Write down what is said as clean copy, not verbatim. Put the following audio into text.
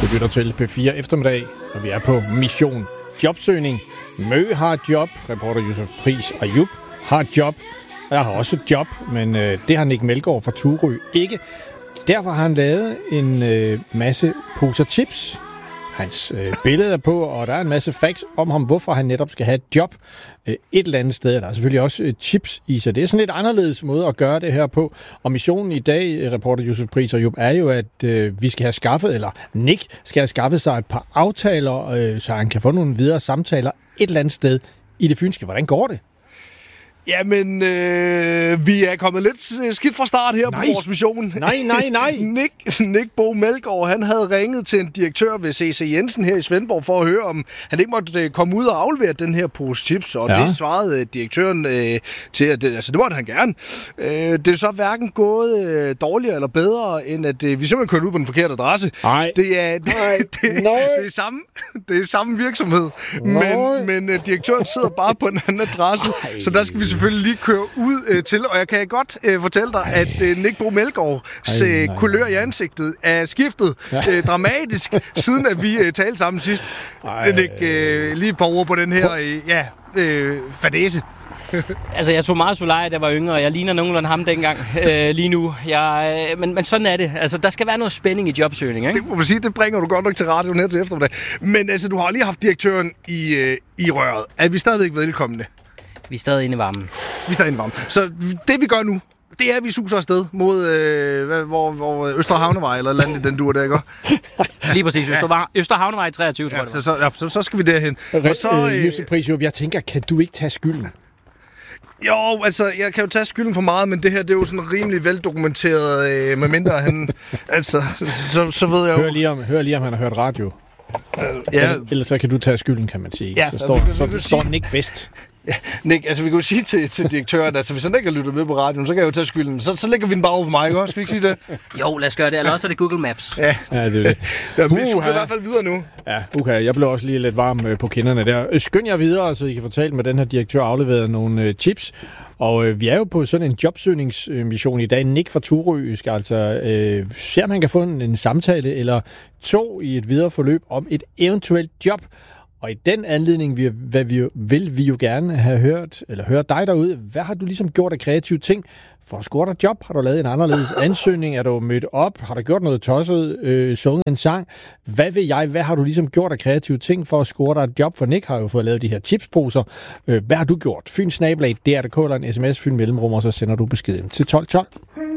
Du lytter til P4 eftermiddag, og vi er på mission jobsøgning. Mø har job, reporter Josef Pris Ayub har job, og jeg har også job, men det har Nick Melgaard fra Turø ikke. Derfor har han lavet en masse poser tips. Hans billede er på, og der er en masse facts om ham, hvorfor han netop skal have et job et eller andet sted. Der er selvfølgelig også chips i, så det er sådan lidt anderledes måde at gøre det her på. Og missionen i dag, reporter Josef Pris Ayub, er jo, at vi skal have skaffet, eller Nick skal have skaffet sig et par aftaler, så han kan få nogle videre samtaler et eller andet sted i det fynske. Hvordan går det? Jamen, vi er kommet lidt skidt fra start her på vores mission. Nej. Nick Bo Melgaard, han havde ringet til en direktør ved C.C. Jensen her i Svendborg for at høre, om han ikke måtte komme ud og aflevere den her pose chips, og det svarede direktøren til, at det måtte han gerne. Det er så hverken gået dårligere eller bedre, end at vi simpelthen kørte ud på den forkerte adresse. Nej. Det er samme virksomhed, men direktøren sidder bare på en anden adresse, så der skal vi selvfølgelig lige køre ud til, og jeg kan godt fortælle dig, at Nick Bo Melgaards kulør i ansigtet er skiftet dramatisk, siden at vi talte sammen sidst. Nick, lige et par ord på den her fadese. Altså, jeg tog meget Soleil, da jeg var yngre, og jeg ligner nogenlunde ham dengang lige nu. Men sådan er det. Altså, der skal være noget spænding i jobsøgning, ikke? Det må man sige, det bringer du godt nok til radioen her til eftermiddag. Men altså, du har lige haft direktøren i røret. Er vi stadigvæk velkomne? Vi er stadig inde i varmen. Så det vi gør nu, det er, at vi suser afsted mod hvor Østre Havnevej eller landet den dur der, ikke? Lige præcis. Østre Havnevej 23, tror jeg. Så skal vi derhen. Og så, Josef Pris Ayub, jeg tænker, kan du ikke tage skylden? Jo, altså, jeg kan jo tage skylden for meget, men det her, det er jo sådan rimelig veldokumenteret, medmindre han, altså, så ved jeg jo... Hør lige, om han har hørt radio. Ellers så kan du tage skylden, kan man sige. Ja, så står Nick bedst. Ja, Nick, altså vi kan jo sige til direktøren, altså hvis han ikke har lyttet med på radioen, så kan jeg jo tage skylden. Så lægger vi den bare over på mig, ikke? Skal vi ikke sige det? Jo, lad os gøre det. Eller også er det Google Maps. Ja, det er det. Vi suser i hvert fald videre nu. Ja, okay. Jeg blev også lige lidt varm på kinderne der. Skynd jer videre, så I kan fortælle med den her direktør afleveret nogle tips. Og vi er jo på sådan en jobsøgningsmission i dag. Nick fra Turø skal altså se, om han kan få en samtale eller to i et videre forløb om et eventuelt job. Og i den anledning vil vi jo gerne have hørt dig derude. Hvad har du ligesom gjort af kreative ting for at score dig job? Har du lavet en anderledes ansøgning? Er du mødt op? Har du gjort noget tosset? Sunget en sang? Hvad ved jeg? Hvad har du ligesom gjort af kreative ting for at score dig et job? For Nick har jo fået lavet de her chipsposer. Hvad har du gjort? Fyn @DR.dk eller en sms Fyn mellemrum, og så sender du beskeden til 1212.